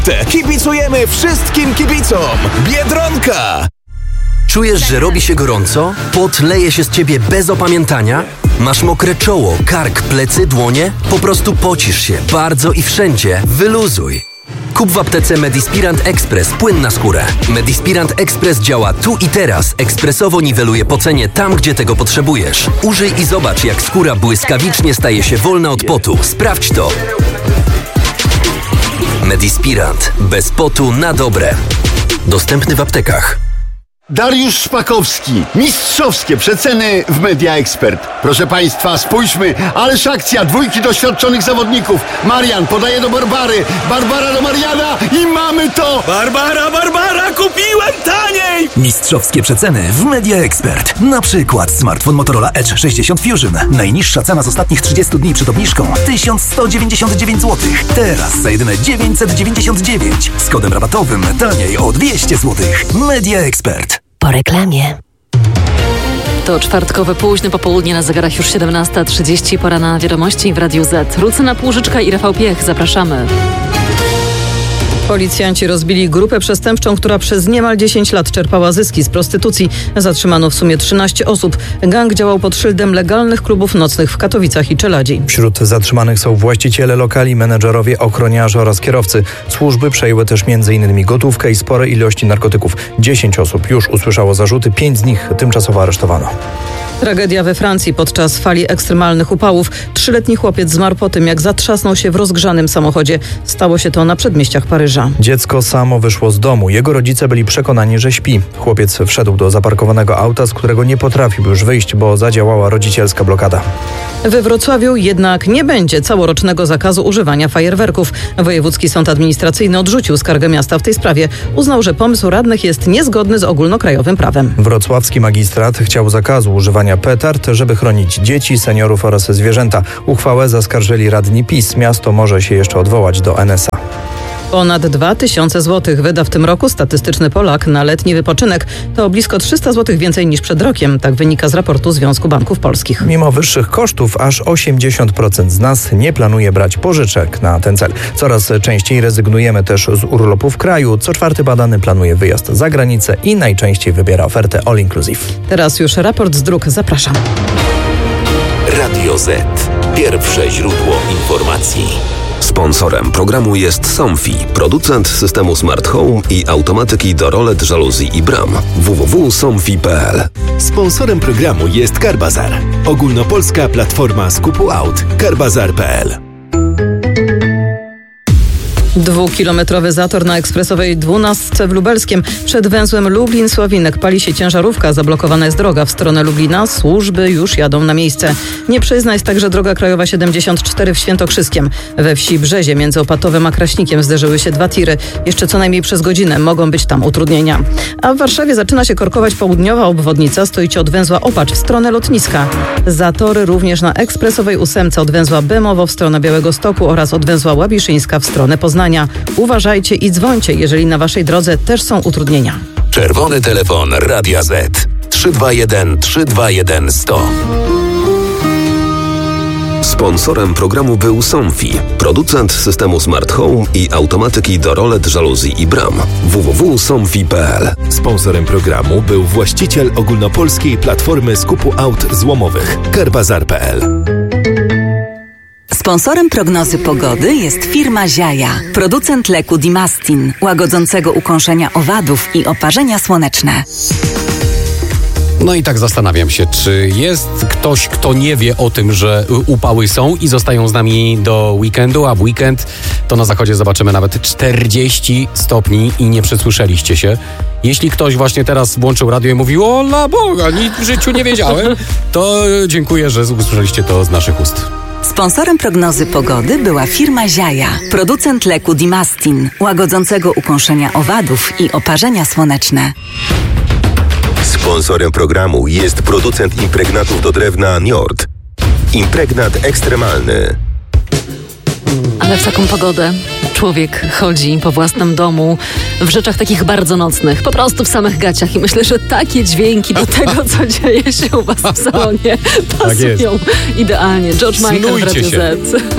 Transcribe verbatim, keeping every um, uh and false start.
Kibicujemy wszystkim kibicom! Biedronka! Czujesz, że robi się gorąco? Pot leje się z ciebie bez opamiętania? Masz mokre czoło, kark, plecy, dłonie? Po prostu pocisz się bardzo i wszędzie. Wyluzuj. Kup w aptece Medispirant Express płyn na skórę. Medispirant Express działa tu i teraz. Ekspresowo niweluje pocenie tam, gdzie tego potrzebujesz. Użyj i zobacz, jak skóra błyskawicznie staje się wolna od potu. Sprawdź to. Medispirant. Bez potu na dobre. Dostępny w aptekach. Dariusz Szpakowski. Mistrzowskie przeceny w Media Expert. Proszę Państwa, spójrzmy. Ależ akcja, dwójki doświadczonych zawodników. Marian podaje do Barbary. Barbara do Mariana i mamy to! Barbara, Barbara, kupiłem taniej! Mistrzowskie przeceny w Media Expert. Na przykład smartfon Motorola Edge sześćdziesiąt Fusion. Najniższa cena z ostatnich trzydziestu dni przed obniżką tysiąc sto dziewięćdziesiąt dziewięć złotych. Teraz za jedyne dziewięćset dziewięćdziesiąt dziewięć. Z kodem rabatowym taniej o dwieście złotych. Media Expert. Po reklamie. To czwartkowe późne popołudnie, na zegarach już siedemnasta trzydzieści. Pora na wiadomości w Radiu Z. Lucyna Półżyczka i Rafał Piech. Zapraszamy. Policjanci rozbili grupę przestępczą, która przez niemal dziesięć lat czerpała zyski z prostytucji. Zatrzymano w sumie trzynaście osób. Gang działał pod szyldem legalnych klubów nocnych w Katowicach i Czeladzi. Wśród zatrzymanych są właściciele lokali, menedżerowie, ochroniarze oraz kierowcy. Służby przejęły też między innymi gotówkę i spore ilości narkotyków. dziesięć osób już usłyszało zarzuty, pięć z nich tymczasowo aresztowano. Tragedia we Francji podczas fali ekstremalnych upałów. Trzyletni chłopiec zmarł po tym, jak zatrzasnął się w rozgrzanym samochodzie. Stało się to na przedmieściach Paryża. Dziecko samo wyszło z domu. Jego rodzice byli przekonani, że śpi. Chłopiec wszedł do zaparkowanego auta, z którego nie potrafił już wyjść, bo zadziałała rodzicielska blokada. We Wrocławiu jednak nie będzie całorocznego zakazu używania fajerwerków. Wojewódzki Sąd Administracyjny odrzucił skargę miasta w tej sprawie. Uznał, że pomysł radnych jest niezgodny z ogólnokrajowym prawem. Wrocławski magistrat chciał zakazu używania petard, żeby chronić dzieci, seniorów oraz zwierzęta. Uchwałę zaskarżyli radni PiS. Miasto może się jeszcze odwołać do N S A. Ponad dwa tysiące złotych wyda w tym roku statystyczny Polak na letni wypoczynek. To blisko trzysta złotych więcej niż przed rokiem. Tak wynika z raportu Związku Banków Polskich. Mimo wyższych kosztów aż osiemdziesiąt procent z nas nie planuje brać pożyczek na ten cel. Coraz częściej rezygnujemy też z urlopu w kraju. Co czwarty badany planuje wyjazd za granicę i najczęściej wybiera ofertę all inclusive. Teraz już raport z dróg. Zapraszam. Radio Z. Pierwsze źródło informacji. Sponsorem programu jest Somfy, producent systemu Smart Home i automatyki do rolet, żaluzji i bram. w w w kropka somfy kropka p l. Sponsorem programu jest Carbazar, ogólnopolska platforma skupu aut. carbazar kropka p l. Dwukilometrowy zator na ekspresowej dwunastce w Lubelskiem. Przed węzłem Lublin-Sławinek pali się ciężarówka. Zablokowana jest droga w stronę Lublina. Służby już jadą na miejsce. Nieprzejezdna jest także droga krajowa siedemdziesiąt cztery w Świętokrzyskiem. We wsi Brzezie między Opatowem a Kraśnikiem zderzyły się dwa tiry. Jeszcze co najmniej przez godzinę mogą być tam utrudnienia. A w Warszawie zaczyna się korkować południowa obwodnica. Stoicie od węzła Opacz w stronę lotniska. Zatory również na ekspresowej ósemce od węzła Bemowo w stronę Białegostoku oraz od węzła Łabiszyńska w stronę Poznania. Uważajcie i dzwońcie, jeżeli na waszej drodze też są utrudnienia. Czerwony telefon Radia Z. trzy dwa jeden trzy dwa jeden sto. Sponsorem programu był Somfy, producent systemu Smart Home i automatyki do rolet, żaluzji i bram. w w w kropka somfy kropka p l. Sponsorem programu był właściciel ogólnopolskiej platformy skupu aut złomowych. carbazar kropka p l. Sponsorem prognozy pogody jest firma Ziaja, producent leku Dimastin, łagodzącego ukąszenia owadów i oparzenia słoneczne. No i tak zastanawiam się, czy jest ktoś, kto nie wie o tym, że upały są i zostają z nami do weekendu, a w weekend to na zachodzie zobaczymy nawet czterdzieści stopni i nie przysłyszeliście się. Jeśli ktoś właśnie teraz włączył radio i mówił, o la Boga, nic w życiu nie wiedziałem, to dziękuję, że usłyszeliście to z naszych ust. Sponsorem prognozy pogody była firma Ziaja, producent leku Dimastin, łagodzącego ukąszenia owadów i oparzenia słoneczne. Sponsorem programu jest producent impregnatów do drewna Njord. Impregnat ekstremalny. Ale w taką pogodę człowiek chodzi po własnym domu w rzeczach takich bardzo nocnych, po prostu w samych gaciach i myślę, że takie dźwięki do tego, co dzieje się u was w salonie, pasują idealnie. George Michael w Radiu Z.